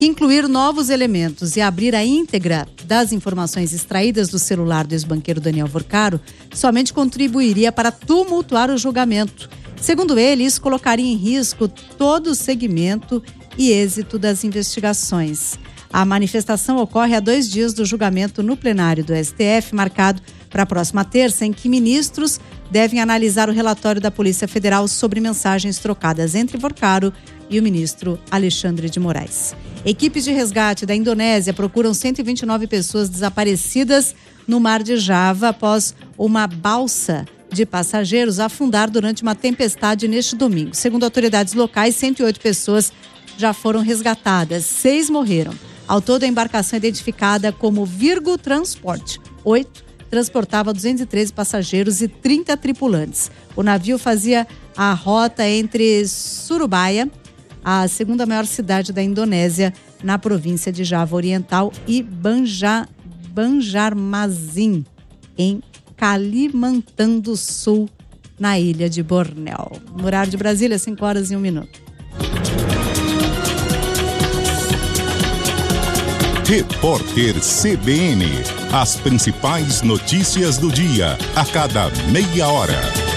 Incluir novos elementos e abrir a íntegra das informações extraídas do celular do ex-banqueiro Daniel Vorcaro somente contribuiria para tumultuar o julgamento. Segundo ele, isso colocaria em risco todo o segmento e êxito das investigações. A manifestação ocorre a 2 dias do julgamento no plenário do STF, marcado para a próxima terça, em que ministros devem analisar o relatório da Polícia Federal sobre mensagens trocadas entre Vorcaro e o ministro Alexandre de Moraes. Equipes de resgate da Indonésia procuram 129 pessoas desaparecidas no Mar de Java após uma balsa de passageiros afundar durante uma tempestade neste domingo. Segundo autoridades locais, 108 pessoas já foram resgatadas, 6 morreram. Ao todo, a embarcação identificada como Virgo Transport 8 transportava 213 passageiros e 30 tripulantes. O navio fazia a rota entre Surabaya, a segunda maior cidade da Indonésia, na província de Java Oriental, e Banjarmasin, em Kalimantan do Sul, na ilha de Bornéu. No horário de Brasília, 5h01. Repórter CBN. As principais notícias do dia, a cada meia hora.